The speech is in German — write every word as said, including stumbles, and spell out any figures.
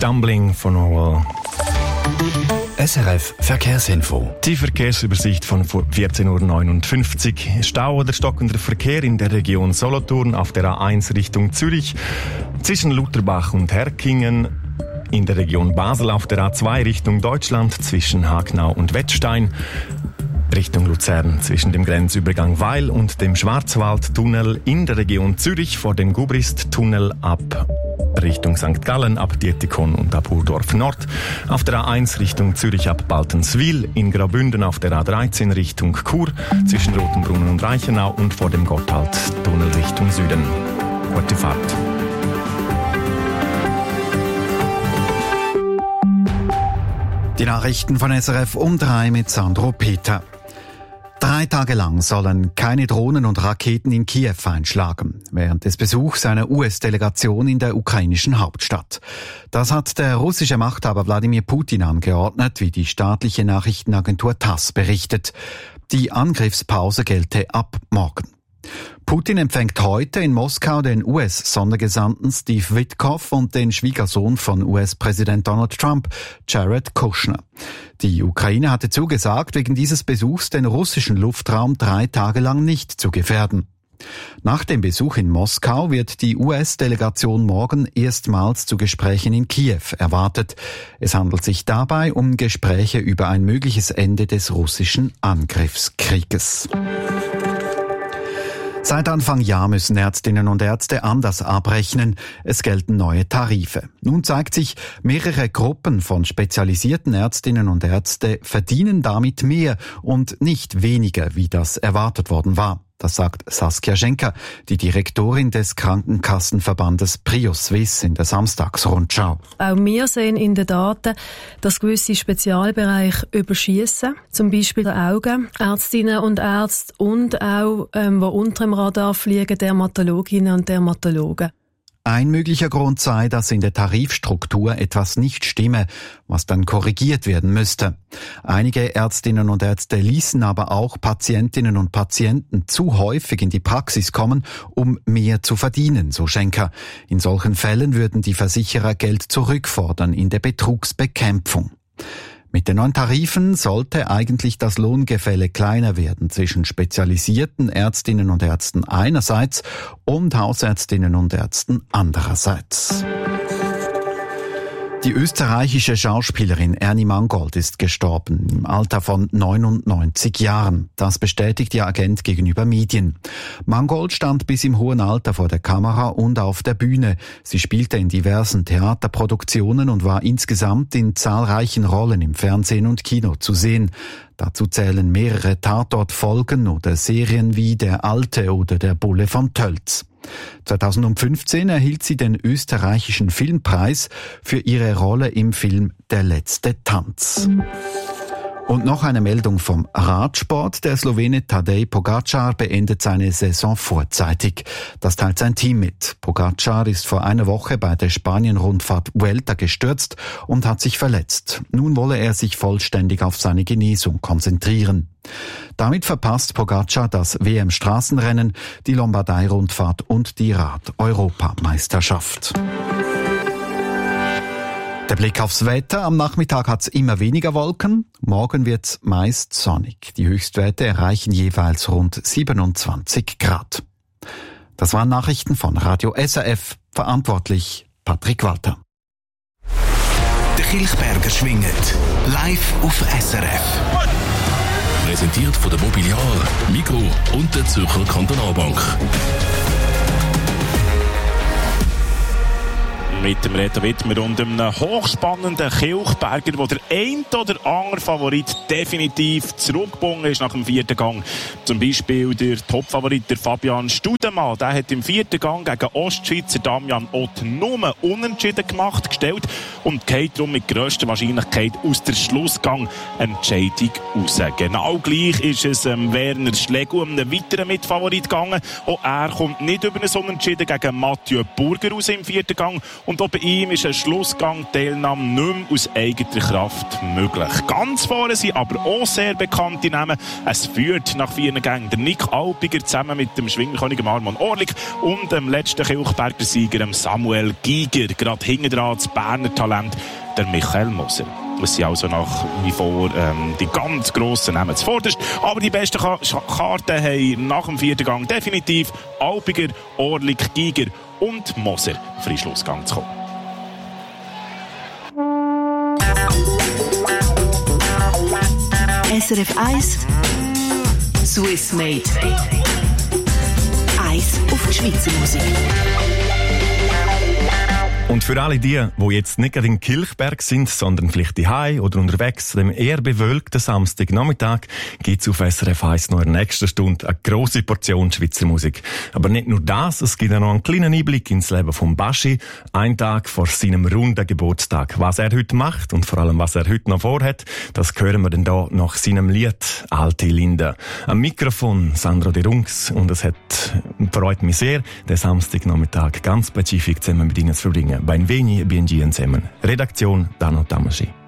Stumbling von Orwell. S R F Verkehrsinfo. Die Verkehrsübersicht von vierzehn Uhr neunundfünfzig. Stau oder stockender Verkehr in der Region Solothurn auf der A eins Richtung Zürich, zwischen Lutherbach und Herkingen. In der Region Basel auf der A zwei Richtung Deutschland, zwischen Hagnau und Wettstein. Richtung Luzern zwischen dem Grenzübergang Weil und dem Schwarzwaldtunnel. In der Region Zürich vor dem Gubrist-Tunnel ab Richtung Sankt Gallen, ab Dietikon und ab Urdorf Nord. Auf der A eins Richtung Zürich ab Baltenswil. In Graubünden auf der A dreizehn Richtung Chur. Zwischen Rotenbrunnen und Reichenau und vor dem Gotthardtunnel Richtung Süden. Gute Fahrt. Die Nachrichten von S R F um drei mit Sandro Peter. Drei Tage lang sollen keine Drohnen und Raketen in Kiew einschlagen, während des Besuchs einer U S-Delegation in der ukrainischen Hauptstadt. Das hat der russische Machthaber Wladimir Putin angeordnet, wie die staatliche Nachrichtenagentur TASS berichtet. Die Angriffspause gelte ab morgen. Putin empfängt heute in Moskau den U S-Sondergesandten Steve Witkoff und den Schwiegersohn von U S-Präsident Donald Trump, Jared Kushner. Die Ukraine hatte zugesagt, wegen dieses Besuchs den russischen Luftraum drei Tage lang nicht zu gefährden. Nach dem Besuch in Moskau wird die U S-Delegation morgen erstmals zu Gesprächen in Kiew erwartet. Es handelt sich dabei um Gespräche über ein mögliches Ende des russischen Angriffskrieges. Seit Anfang Jahr müssen Ärztinnen und Ärzte anders abrechnen. Es gelten neue Tarife. Nun zeigt sich, mehrere Gruppen von spezialisierten Ärztinnen und Ärzte verdienen damit mehr und nicht weniger, wie das erwartet worden war. Das sagt Saskia Schenker, die Direktorin des Krankenkassenverbandes Prius Suisse in der Samstagsrundschau. Auch wir sehen in den Daten, dass gewisse Spezialbereiche überschiessen, zum Beispiel die Augen, Ärztinnen und Ärzte und auch, ähm, wo unter dem Radar fliegen, Dermatologinnen und Dermatologen. Ein möglicher Grund sei, dass in der Tarifstruktur etwas nicht stimme, was dann korrigiert werden müsste. Einige Ärztinnen und Ärzte ließen aber auch Patientinnen und Patienten zu häufig in die Praxis kommen, um mehr zu verdienen, so Schenker. In solchen Fällen würden die Versicherer Geld zurückfordern in der Betrugsbekämpfung. Mit den neuen Tarifen sollte eigentlich das Lohngefälle kleiner werden zwischen spezialisierten Ärztinnen und Ärzten einerseits und Hausärztinnen und Ärzten andererseits. Die österreichische Schauspielerin Ernie Mangold ist gestorben, im Alter von neunundneunzig Jahren. Das bestätigt ihr Agent gegenüber Medien. Mangold stand bis im hohen Alter vor der Kamera und auf der Bühne. Sie spielte in diversen Theaterproduktionen und war insgesamt in zahlreichen Rollen im Fernsehen und Kino zu sehen. Dazu zählen mehrere Tatortfolgen oder Serien wie Der Alte oder Der Bulle von Tölz. zweitausendfünfzehn erhielt sie den österreichischen Filmpreis für ihre Rolle im Film Der letzte Tanz. Und noch eine Meldung vom Radsport. Der Slowene Tadej Pogačar beendet seine Saison vorzeitig. Das teilt sein Team mit. Pogačar ist vor einer Woche bei der Spanien-Rundfahrt Vuelta gestürzt und hat sich verletzt. Nun wolle er sich vollständig auf seine Genesung konzentrieren. Damit verpasst Pogačar das W M-Straßenrennen, die Lombardei-Rundfahrt und die Rad-Europameisterschaft. Der Blick aufs Wetter. Am Nachmittag hat's immer weniger Wolken. Morgen wird's meist sonnig. Die Höchstwerte erreichen jeweils rund siebenundzwanzig Grad. Das waren Nachrichten von Radio S R F. Verantwortlich Patrick Walter. Der Kilchberger schwingt. Live auf S R F. Präsentiert von der Mobiliar, Migros und der Zürcher Kantonalbank. Mit dem Reto Wittmer und einem hochspannenden Kilchberger, wo der ein oder andere Favorit definitiv zurückgebunden ist nach dem vierten Gang. Zum Beispiel der Topfavorit, der Fabian Studemann. Der hat im vierten Gang gegen Ostschweizer Damian Ott nur unentschieden gemacht, gestellt und geht darum mit grösster Wahrscheinlichkeit aus der Schlussgang-Entscheidung raus. Genau gleich ist es ähm, Werner Schlegel, einem weiteren Mitfavorit gegangen. Auch er kommt nicht über einen Unentschieden gegen Mathieu Burger raus im vierten Gang. Und Und auch bei ihm ist ein Schlussgang-Teilnahme nicht mehr aus eigener Kraft möglich. Ganz vorne sind aber auch sehr bekannte Namen. Es führt nach vier Gängen der Nick Alpiger zusammen mit dem Schwingerkönig Armand Orlik und dem letzten Kilchberger Sieger Samuel Giger. Gerade hinten dran das Berner Talent, der Michael Moser. Es sind also nach wie vor ähm, die ganz grossen Namen zuvorderst. Aber die besten Ka- Karten haben nach dem vierten Gang definitiv Alpiger, Orlik, Giger und Moser für den Schlussgang zu kommen. S R F eins Swiss Made. Eins auf die Schweizer Musik. Und für alle die, die jetzt nicht gerade in Kilchberg sind, sondern vielleicht daheim oder unterwegs, an dem eher bewölkten Samstagnachmittag gibt es auf S R F eins noch in der nächsten Stunde eine grosse Portion Schweizer Musik. Aber nicht nur das, es gibt auch noch einen kleinen Einblick ins Leben von Baschi, einen Tag vor seinem runden Geburtstag. Was er heute macht und vor allem, was er heute noch vorhat, das hören wir dann hier nach seinem Lied «Alte Linde». Am Mikrofon Sandro De Rungs und es hat, freut mich sehr, den Samstagnachmittag ganz spezifisch zusammen mit Ihnen zu verbringen. Benveni e Bienjien zusammen. Redaktion Dano Tamaschi.